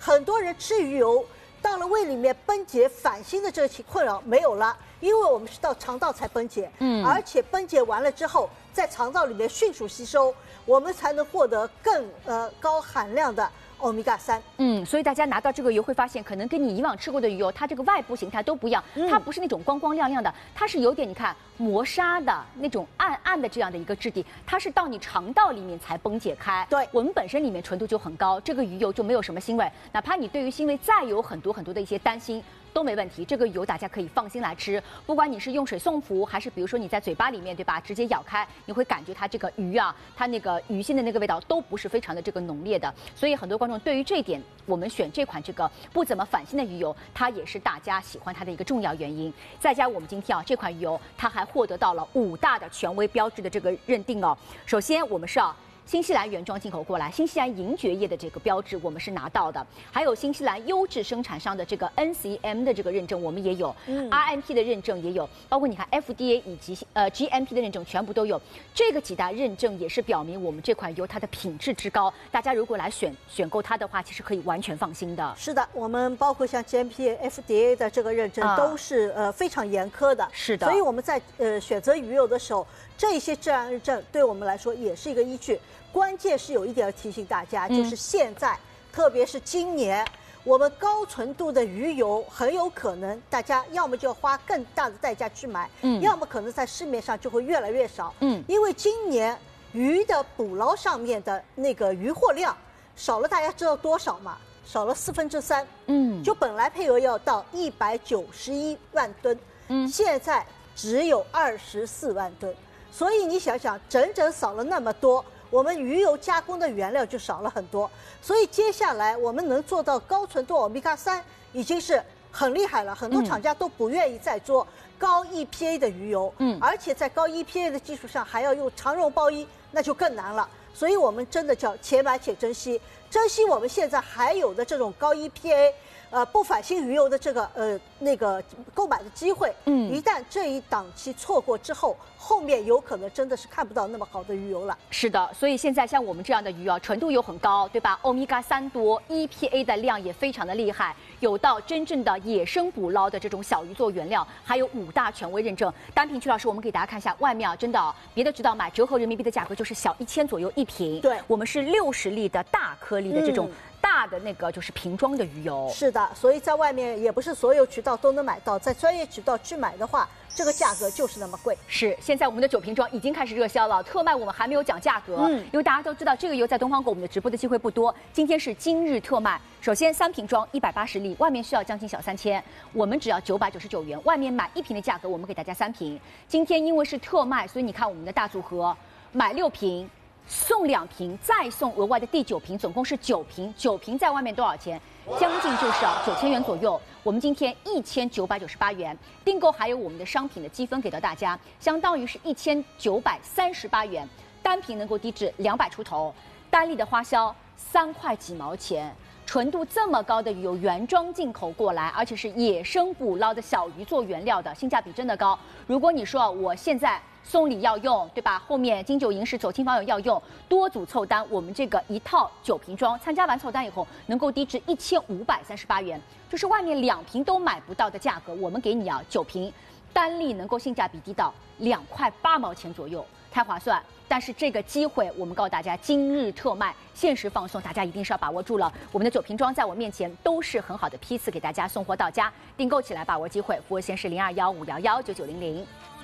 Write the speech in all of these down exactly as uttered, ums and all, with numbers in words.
很多人吃鱼油到了胃里面崩解反心的这个困扰没有了，因为我们是到肠道才崩解，嗯，而且崩解完了之后，在肠道里面迅速吸收，我们才能获得更呃高含量的欧米伽三。 嗯，所以大家拿到这个油会发现，可能跟你以往吃过的鱼油，它这个外部形态都不一样， 嗯、 它不是那种光光亮亮的，它是有点你看磨砂的那种暗暗的这样的一个质地，它是到你肠道里面才崩解开。 对， 我们本身里面纯度就很高，这个鱼油就没有什么腥味，哪怕你对于腥味再有很多很多的一些担心。都没问题，这个油大家可以放心来吃。不管你是用水送服，还是比如说你在嘴巴里面，对吧，直接咬开，你会感觉它这个鱼啊，它那个鱼腥的那个味道都不是非常的这个浓烈的。所以很多观众对于这一点，我们选这款这个不怎么反腥的鱼油，它也是大家喜欢它的一个重要原因。再加我们今天啊这款鱼油，它还获得到了五大的权威标志的这个认定哦。首先我们是啊。新西兰原装进口过来，新西兰银蕨叶的这个标志我们是拿到的，还有新西兰优质生产商的这个 N C M 的这个认证我们也有，嗯 ，R M P 的认证也有，包括你看 F D A 以及呃 G M P 的认证全部都有。这个几大认证也是表明我们这款油它的品质之高，大家如果来选选购它的话，其实可以完全放心的。 是的，我们包括像 G M P、F D A 的这个认证都是、啊、呃非常严苛的， 是的。 所以我们在呃选择鱼油的时候，这些质量认证对我们来说也是一个依据。关键是有一点要提醒大家，就是现在，嗯、特别是今年，我们高纯度的鱼油很有可能大家要么就要花更大的代价去买，嗯，要么可能在市面上就会越来越少，嗯，因为今年鱼的捕捞上面的那个渔获量少了，大家知道多少吗？少了四分之三，嗯，就本来配额要到一百九十一万吨，嗯，现在只有二十四万吨，所以你想想，整整少了那么多。我们鱼油加工的原料就少了很多，所以接下来我们能做到高纯度欧米伽三已经是很厉害了。很多厂家都不愿意再做高 E P A 的鱼油，嗯，而且在高 E P A 的基础上还要用长绒包衣，那就更难了。所以我们真的叫且买且珍惜，珍惜我们现在还有的这种高 E P A。呃，不反腥鱼油的这个呃那个购买的机会，嗯，一旦这一档期错过之后，后面有可能真的是看不到那么好的鱼油了。 是的，所以现在像我们这样的鱼啊，纯度又很高，对吧？欧米伽三多 ，E P A 的量也非常的厉害，有到真正的野生捕捞的这种小鱼做原料，还有五大权威认证。单瓶曲老师，我们给大家看一下，外面啊，真的、啊、别的知道买折合人民币的价格就是小一千左右一瓶， 对， 我们是六十粒的大颗粒的这种。嗯大的那个就是瓶装的鱼油， 是的，所以在外面也不是所有渠道都能买到，在专业渠道去买的话，这个价格就是那么贵。 是，现在我们的酒瓶装已经开始热销了，特卖我们还没有讲价格，嗯，因为大家都知道这个油在东方狗我们的直播的机会不多，今天是今日特卖。首先三瓶装一百八十粒，外面需要将近小三千，我们只要九百九十九元，外面买一瓶的价格我们给大家三瓶。今天因为是特卖，所以你看我们的大组合，买六瓶。送两瓶，再送额外的第九瓶，总共是九瓶。九瓶在外面多少钱？将近就是啊九千元左右。我们今天一千九百九十八元订购，还有我们的商品的积分给到大家，相当于是一千九百三十八元，单瓶能够低至两百出头，单粒的花销三块几毛钱。纯度这么高的鱼油原装进口过来，而且是野生捕捞的小鱼做原料的，性价比真的高。如果你说我现在送礼要用，对吧？后面金九银十走亲访友要用，多组凑单，我们这个一套九瓶装，参加完凑单以后能够低至一千五百三十八元，就是外面两瓶都买不到的价格，我们给你啊九瓶，单粒能够性价比低到两块八毛钱左右，太划算。但是这个机会，我们告诉大家，今日特卖，限时放送，大家一定是要把握住了。我们的酒瓶装在我面前都是很好的批次，给大家送货到家，订购起来把握机会。服务线是零二幺五幺幺九九零零。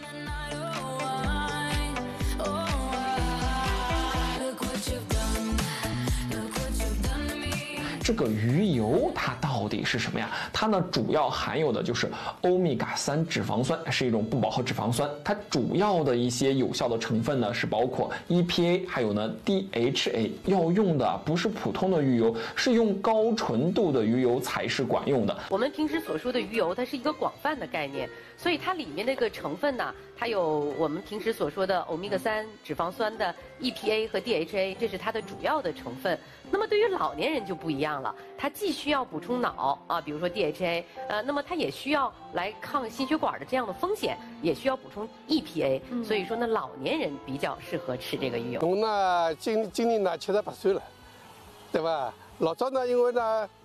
这个鱼油它到底是什么呀？它呢主要含有的就是欧米伽三脂肪酸，是一种不饱和脂肪酸。它主要的一些有效的成分呢是包括 E P A， 还有呢 D H A。要用的不是普通的鱼油，是用高纯度的鱼油才是管用的。 我们平时所说的鱼油，它是一个广泛的概念，所以它里面那个成分呢，它有我们平时所说的欧米伽三脂肪酸的 E P A 和 D H A， 这是它的主要的成分。那么对于老年人就不一样了，它既需要补充脑啊，比如说 D H A， 呃，那么它也需要来抗心血管的这样的风险，也需要补充 E P A，、嗯、所以说呢，老年人比较适合吃这个鱼油。 我呢，今今年呢七十八岁了，对吧？老早呢，因为呢